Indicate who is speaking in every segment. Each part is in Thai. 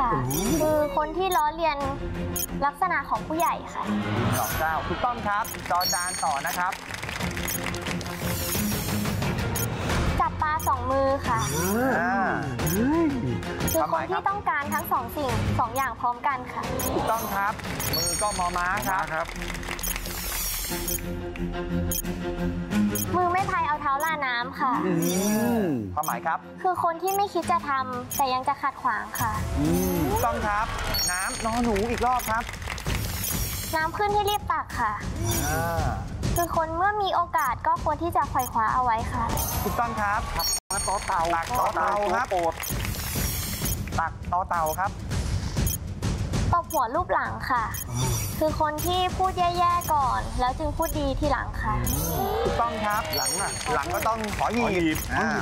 Speaker 1: ค่ะคือคนที่ล้อเลียนลักษณะของผู้ใหญ่ค่ะ
Speaker 2: ดอกเจ้าถูกต้องครับจอจานต่อนะครับ
Speaker 1: จับปลาสองมือค่ะคือคนที่ต้องการทั้งสองสิ่งสองอย่างพร้อมกันค่ะ
Speaker 2: ถูกต้องครับมือก็มอม้าครับ
Speaker 1: มือไม่พายเอาเท้าล่าน้ำค่ะ
Speaker 2: ความหมายครับ
Speaker 1: คือคนที่ไม่คิดจะทำแต่ยังจะขัดขวางค่ะ
Speaker 2: ถูกต้องครับน้ำนอหนูอีกรอบครับ
Speaker 1: น้ำขึ้นที่รีบตักค่ะคือคนเมื่อมีโอกาสก็ควรที่จะไขว่คว้าเอาไว้ค่ะ
Speaker 2: ถูกต้องครับตักต่อเต่าครับตักต่อเต่าครับ
Speaker 1: ตบหัวรูปหลังค่ะคือคนที่พูดแย่ๆก่อนแล้วจึงพูดดีทีหลังค่ะ
Speaker 2: ถูกต้องครับหลังก็ต้องขอหยีบ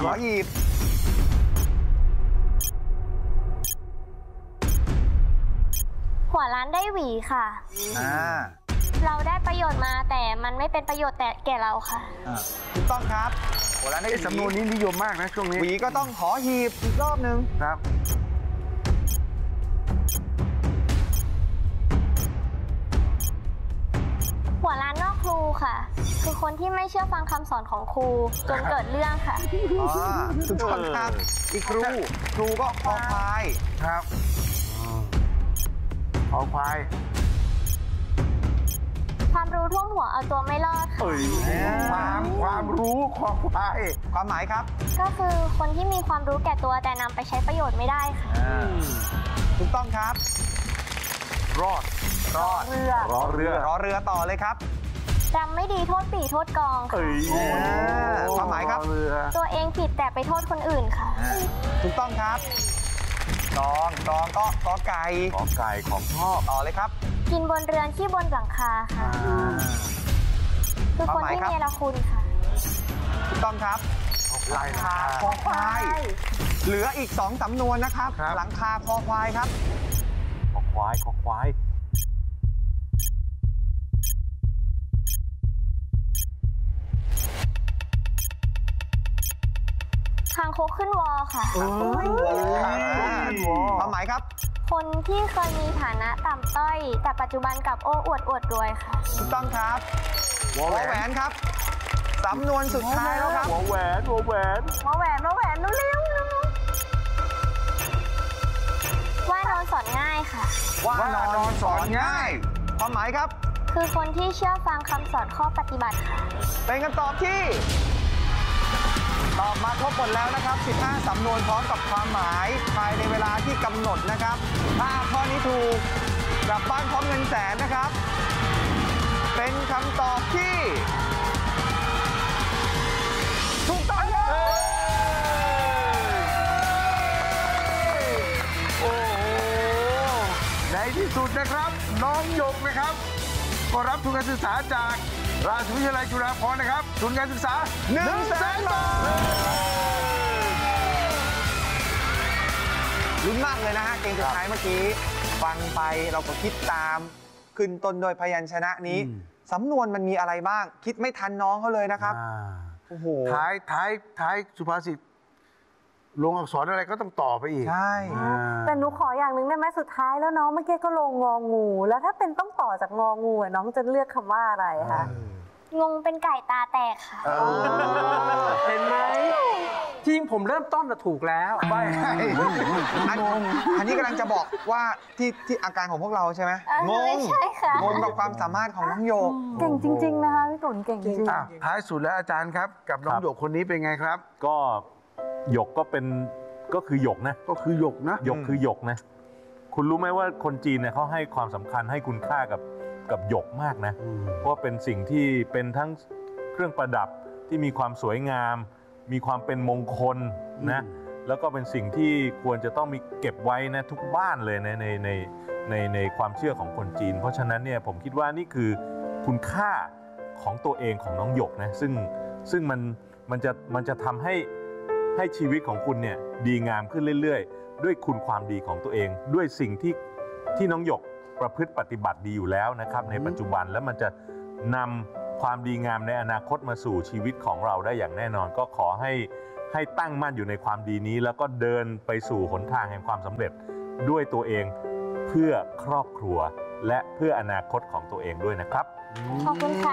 Speaker 1: หัวร้านได้หวีค่ะเราได้ประโยชน์มาแต่มันไม่เป็นประโยชน์แต่แก่เราค่ะ
Speaker 2: ถูกต้องครับหัวร้านได้
Speaker 3: สำนวนนี้นิยมมากนะช่วงนี้
Speaker 2: หวีก็ต้องขอหีบอีกรอบนึง
Speaker 3: ครับ
Speaker 1: หัวร้านนอกครูค่ะคือคนที่ไม่เชื่อฟังคำสอนของครูจนเกิดเรื่องค่ะ
Speaker 2: ถูกต้องครับอีกครูก็คอควาย
Speaker 3: ครับคอควาย
Speaker 1: ความรู้ท่วมหัวเอาตัวไม่รอดค่ะ
Speaker 3: ความรู้คอควาย
Speaker 2: ความหมายครับ
Speaker 1: ก็คือคนที่มีความรู้แก่ตัวแต่นำไปใช้ประโยชน์ไม่ได้ค่ะ
Speaker 2: ถูกต้องครับรอ
Speaker 1: เ
Speaker 2: รือต่อเลยครับ
Speaker 1: จำไม่ดีโทษปี่โทษกองค่ะ
Speaker 2: ความหมายครับ
Speaker 1: ตัวเองผิดแต่ไปโทษคนอื่นค่ะ
Speaker 2: ถูกต้องครับกองก็ไก่
Speaker 3: ของชอบ
Speaker 2: ต่อเลยครับ
Speaker 1: กินบนเรือนที่บนหลังคาค่ะคือคนที่เนรคุณค่ะ
Speaker 2: ถูกต้องครับหลังคาคอควายเหลืออีก2สำนวนนะครับหลังคาคอควายครับ
Speaker 3: คอควาย
Speaker 1: คางคกขึ้นวอค่ะ
Speaker 2: ความหมายครับ
Speaker 1: คนที่เคยมีฐานะต่ำต้อยแต่ปัจจุบันกับโอ้อวดรวยค่ะ
Speaker 2: ถูกต้องครับวอแหวนครับสำนวนสุดท้ายแล้วครับ
Speaker 3: วอแหวนเร็ว
Speaker 1: ว่านอนสอนง่ายค่ะ
Speaker 2: ว่านอนสอนง่ายความหมายครับ
Speaker 1: คือคนที่เชื่อฟังคำสอนข้อปฏิบัติค่ะ
Speaker 2: เป็นคำตอบที่ตอบมาครบหมดแล้วนะครับ15สำนวนพร้อมกับความหมายภายในเวลาที่กำหนดนะครับถ้าข้อนี้ถูกกลับบ้านพร้อมเงินแสนนะครับเป็นคำตอบที่ถูกต้องครับ
Speaker 3: โอ้โหในที่สุดนะครับน้องหยกนะครับก็รับทุนการศึกษาจากราชวิทยาลัยจุฬาภรณ์นะครับทุนการศึกษา100,000 บาท
Speaker 2: ลุ้นมากเลยนะฮะเกมสุดท้ายเมื่อกี้ฟังไปเราก็คิดตามขึ้นต้นโดยพยัญชนะนี้สำนวนมันมีอะไรบ้างคิดไม่ทันน้องเขาเลยนะครับโอ้โห
Speaker 3: ท้ายสุภาษิตลงอักษรอะไรก็ต้องต่อไปอีก
Speaker 2: ใช่
Speaker 4: แต่หนูขออย่างหนึ่งได้ไหมสุดท้ายแล้วน้องเมื่อกี้ก็ลงงองูแล้วถ้าเป็นต้องต่อจากงองูน้องจะเลือกคำว่าอะไรคะ
Speaker 1: งงเป็นไก่ตาแตกค่ะ
Speaker 5: เห็นไหมจริงผมเริ่มต้นถูกแล้วไม่
Speaker 2: อันนี้กำลังจะบอกว่าที่อาการของพวกเราใช่ไหมงงงงกับความสามารถของน้องหยก
Speaker 4: เก่งจริงๆนะคะพี่ตุ่นเก่งจริง
Speaker 3: ท้ายสุดแล้วอาจารย์ครับกับน้องหยกคนนี้เป็นไงครับ
Speaker 6: ก็หยกก็คือหยกนะ
Speaker 3: ก็คือหยกนะ
Speaker 6: หยกคือหยกนะคุณรู้ไหมว่าคนจีนเนี่ยเขาให้ความสำคัญให้คุณค่ากับหยกมากนะเพราะเป็นสิ่งที่เป็นทั้งเครื่องประดับที่มีความสวยงามมีความเป็นมงคลนะแล้วก็เป็นสิ่งที่ควรจะต้องมีเก็บไว้นะทุกบ้านเลยในความเชื่อของคนจีนเพราะฉะนั้นเนี่ยผมคิดว่านี่คือคุณค่าของตัวเองของน้องหยกนะซึ่งมันจะทำให้ชีวิตของคุณเนี่ยดีงามขึ้นเรื่อยๆด้วยคุณความดีของตัวเองด้วยสิ่งที่น้องหยกประพฤติปฏิบัติดีอยู่แล้วนะครับในปัจจุบันแล้วมันจะนำความดีงามในอนาคตมาสู่ชีวิตของเราได้อย่างแน่นอนก็ขอให้ตั้งมั่นอยู่ในความดีนี้แล้วก็เดินไปสู่หนทางแห่งความสำเร็จด้วยตัวเองเพื่อครอบครัวและเพื่ออนาคตของตัวเองด้วยนะครับ
Speaker 1: ขอบคุณค่ะ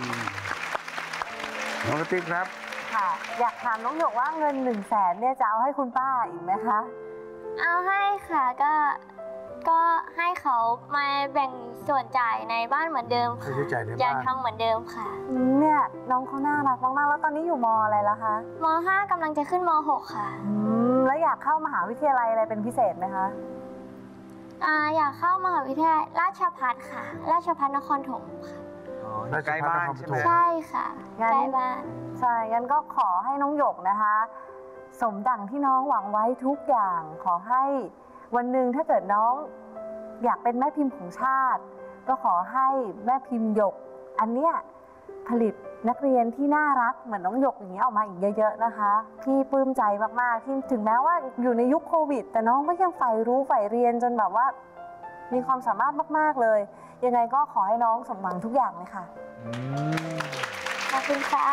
Speaker 3: น้องกระติ๊บครับ
Speaker 4: ค่ะ อยากถามน้องหยกว่าเงิน100,000เนี่ยจะเอาให้คุณป้าอีกไหมคะ
Speaker 1: เอาให้ค่ะก็ให้เขามาแบ่งส่วนจ่ายในบ้านเหมือนเดิมค่ะ
Speaker 3: ค่าใช้จ่ายในบ้าน
Speaker 1: ยังทำเหมือนเดิมค่ะ
Speaker 4: เนี่ยน้องเขาน่ารักมากๆแล้วตอนนี้อยู่มอะไรแล้วคะ
Speaker 1: ม .5 กำลังจะขึ้นม .6 ค่ะ
Speaker 4: แล้วอยากเข้ามหาวิทยาลัยอะไรเป็นพิเศษไหมคะ
Speaker 1: อยากเข้ามหาวิทยาลัยราชภัฏค่ะ ราชภัฏนครถมค่ะ
Speaker 2: ใกล้บ้านใช่ไหม
Speaker 1: ใช่ค่ะ
Speaker 4: งั้น
Speaker 1: ใกล้บ้าน
Speaker 4: ใช่งั้นก็ขอให้น้องหยกนะคะ สมดั่งที่น้องหวังไว้ทุกอย่างขอให้วันหนึ่งถ้าเกิดน้องอยากเป็นแม่พิมพ์ของชาติ ก็ขอให้แม่พิมพ์หยก อันเนี้ยผลิตนักเรียนที่น่ารักเหมือนน้องหยกอย่างนี้ออกมาอีกเยอะๆนะคะพี่ปลื้มใจมากๆที่ถึงแม้ว่าอยู่ในยุคโควิดแต่น้องก็ยังใฝ่รู้ใฝ่เรียนจนแบบว่ามีความสามารถมากๆเลยยังไงก็ขอให้น้องสมหวังทุกอย่างเลยค่ะ
Speaker 1: ขอบคุณค่ะ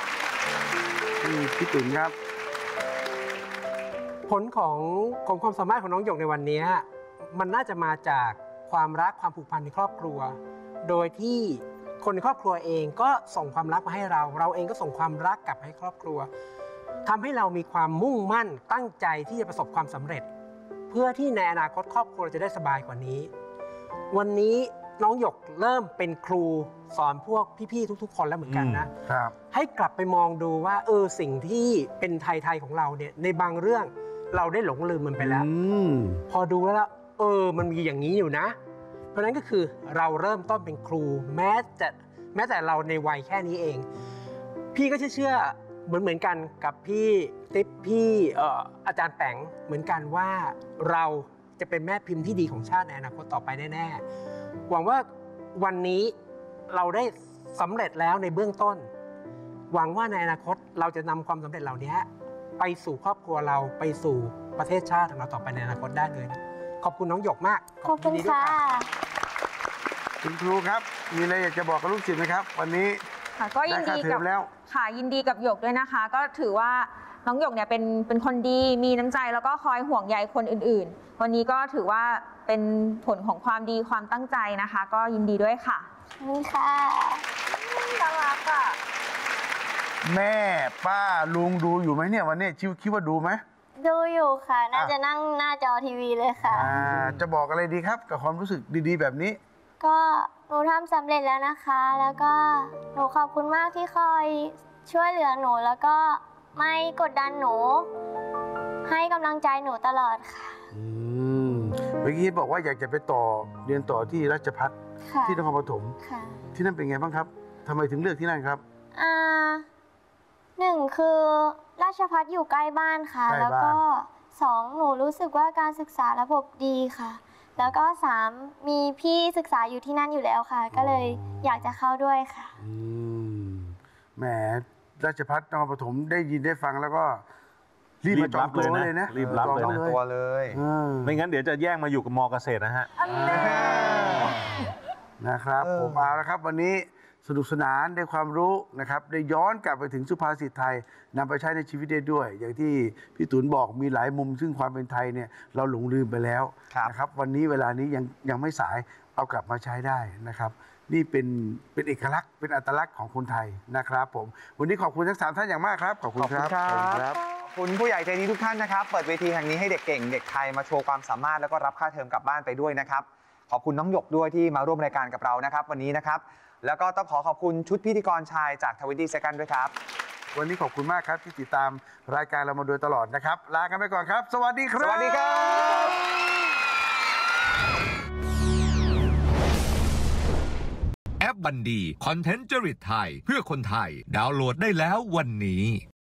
Speaker 3: พี่ตุ๋นครับ
Speaker 5: ผลของความสามารถของน้องหยกในวันนี้มันน่าจะมาจากความรักความผูกพันในครอบครัว โดยที่คนในครอบครัวเองก็ส่งความรักมาให้เราเองก็ส่งความรักกลับให้ครอบครัวทำให้เรามีความมุ่งมั่นตั้งใจที่จะประสบความสำเร็จ เพื่อที่ในอนาคตครอบครัวจะได้สบายกว่านี้ วันนี้น้องหยกเริ่มเป็นครูสอนพวกพี่ๆทุกๆคนแล้วเหมือนกันนะครับ ให้กลับไปมองดูว่าสิ่งที่เป็นไทยๆของเราเนี่ยในบางเรื่องเราได้หลงลืมมันไปแล้วพอดูแล้วมันมีอย่างนี้อยู่นะเพราะนั้นก็คือเราเริ่มต้นเป็นครูแม้แต่เราในวัยแค่นี้เองพี่ก็เชื่อเหมือนกันกับพี่ติ๊บพี่อาจารย์แปงเหมือนกันว่าเราจะเป็นแม่พิมพ์ที่ดีของชาติในอนาคตต่อไปแน่ๆหวังว่าวันนี้เราได้สำเร็จแล้วในเบื้องต้นหวังว่าในอนาคตเราจะนำความสำเร็จเหล่านี้ไปสู่ครอบครัวเราไปสู่ประเทศชาติของเราต่อไปในอนาคตได้เลยนะขอบคุณน้องหยกมาก
Speaker 1: ขอบคุณค่ะ
Speaker 3: คุณครูครับมีอะไรอยากจะบอกกับลูกศิษย์ไหมครับวันนี้
Speaker 7: ค่ะก็ยินดีกับค่ะยินดีกับหยกด้วยนะคะ ก็ถือว่าน้องหยกเนี่ยเป็นคนดีมีน้ำใจแล้วก็คอยห่วงใยคนอื่นๆวันนี้ก็ถือว่าเป็นผลของความดีความตั้งใจนะคะ ก็ยินดีด้วยค่ะ
Speaker 1: ขอบคุณค่ะ
Speaker 4: น่ารักอ่ะ
Speaker 3: แม่ป้าลุงดูอยู่ไหมเนี่ยวันนี้คิดว่าดูไหม
Speaker 1: ดูอยู่ค่ะ น่าจะนั่งหน้าจอทีวีเลยค่ะ
Speaker 3: จะบอกอะไรดีครับกับความรู้สึกดีๆแบบนี้
Speaker 1: ก็หนูทำสำเร็จแล้วนะคะ แล้วก็หนูขอบคุณมากที่คอยช่วยเหลือหนูแล้วก็ไม่กดดันหนู ให้กำลังใจหนูตลอดค่ะ
Speaker 3: เมื่อกี้บอกว่าอยากจะไปเรียนต่อที่ราชภัฏ
Speaker 1: ค่ะ
Speaker 3: ที่นครปฐม
Speaker 1: ค่ะ
Speaker 3: ที่นั่นเป็นไงบ้างครับทำไมถึงเลือกที่นั่นครับ
Speaker 1: หนึ่งคือราชภัฏอยู่ใกล้บ้านค่ะ
Speaker 3: ใกล้บ้าน
Speaker 1: แล้วก็สองหนูรู้สึกว่าการศึกษาระบบดีค่ะ แล้วก็สามมีพี่ศึกษาอยู่ที่นั่นอยู่แล้วค่ะ ก็เลยอยากจะเข้าด้วยค่ะ
Speaker 3: แหมราชภัฏนครปฐมได้ยินได้ฟังแล้วก็รีบมาจองตัวเลยนะ
Speaker 6: รีบรับเลย
Speaker 3: จอง
Speaker 6: นะ
Speaker 2: ตัวเลย
Speaker 6: ไม่งั้นเดี๋ยวจะแย่งมาอยู่กับมอเกษตรนะฮะ
Speaker 3: นะครับผมเอาละครับวันนี้สนุกสนานได้ความรู้นะครับได้ย้อนกลับไปถึงสุภาษิตไทยนำไปใช้ในชีวิตได้ด้วย อย่างที่พี่ตุ๋นบอกมีหลายมุมซึ่งความเป็นไทยเนี่ยเราหลงลืมไปแล้วนะครับวันนี้เวลานี้ยังไม่สายเอากลับมาใช้ได้นะครับนี่เป็นเอกลักษณ์เป็นอัตลักษณ์ของคนไทยนะครับผมวันนี้ขอบคุณทั้ง3ท่านอย่างมากครับขอบคุณครับ
Speaker 2: ขอบคุณผู้ใหญ่ใจดีทุกท่านนะครับเปิดเวทีแห่งนี้ให้เด็กเก่งเด็กไทยมาโชว์ความสามารถแล้วก็รับค่าเทอมกลับบ้านไปด้วยนะครับขอบคุณน้องหยกด้วยที่มาร่วมรายการกับเรานะครับวันนี้นะครับแล้วก็ต้องขอบคุณชุดพิธีกรชายจาก20 Second ด้วยครับ
Speaker 3: วันนี้ขอบคุณมากครับที่ติดตามรายการเรามาโดยตลอดนะครับลากันไปก่อนครับสวัสดีครับ
Speaker 2: สวัสดีครับ
Speaker 8: แอปบันดีคอนเทนต์จริตไทยเพื่อคนไทยดาวน์โหลดได้แล้ววันนี้